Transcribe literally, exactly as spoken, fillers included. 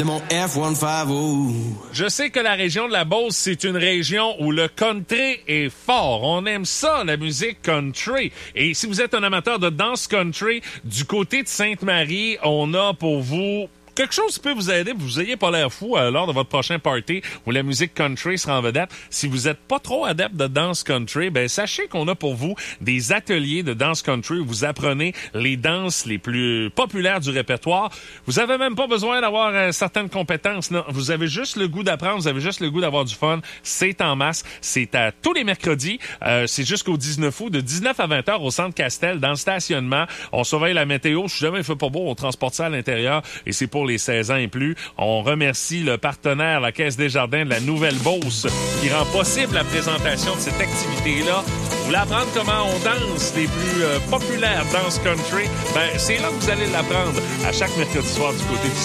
de mon F cent cinquante. Je sais que la région de la Beauce, c'est une région où le country est fort. On aime ça, la musique country. Et si vous êtes un amateur de danse country, du côté de Sainte-Marie, on a pour vous quelque chose qui peut vous aider, vous ayez pas l'air fou euh, lors de votre prochain party où la musique country sera en vedette. Si vous êtes pas trop adepte de danse country, ben sachez qu'on a pour vous des ateliers de danse country où vous apprenez les danses les plus populaires du répertoire. Vous avez même pas besoin d'avoir euh, certaines compétences. Non, vous avez juste le goût d'apprendre, vous avez juste le goût d'avoir du fun. C'est en masse. C'est à tous les mercredis. Euh, c'est jusqu'au dix-neuf août, de dix-neuf à vingt heures au Centre Castel, dans le stationnement. On surveille la météo. Si jamais il fait pas beau, on transporte ça à l'intérieur et c'est pour les seize ans et plus. On remercie le partenaire, la Caisse Desjardins de la Nouvelle-Beauce, qui rend possible la présentation de cette activité-là. Vous voulez apprendre comment on danse les plus euh, populaires danses country? Ben, c'est là que vous allez l'apprendre à chaque mercredi soir du côté du